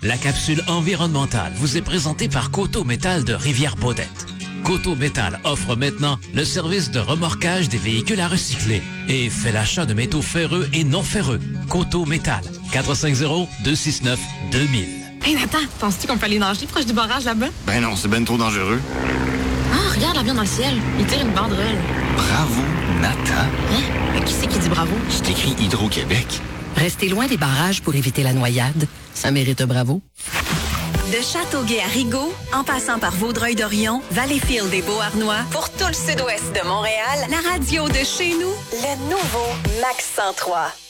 La capsule environnementale vous est présentée par Coteau Métal de Rivière-Baudette. Coteau Métal offre maintenant le service de remorquage des véhicules à recycler et fait l'achat de métaux ferreux et non ferreux. Coteau Métal, 450-269-2000. Hey Nathan, penses-tu qu'on peut aller nager proche du barrage là-bas? Ben non, c'est ben trop dangereux. Ah, regarde l'avion dans le ciel. Il tire une banderole. Bravo, Nathan. Hein? Mais qui c'est qui dit bravo? C'est écrit Hydro-Québec. Restez loin des barrages pour éviter la noyade. Ça mérite un bravo. De Châteauguay à Rigaud, en passant par Vaudreuil-Dorion, Valleyfield et Beauharnois, pour tout le sud-ouest de Montréal, la radio de chez nous, le nouveau Max 103.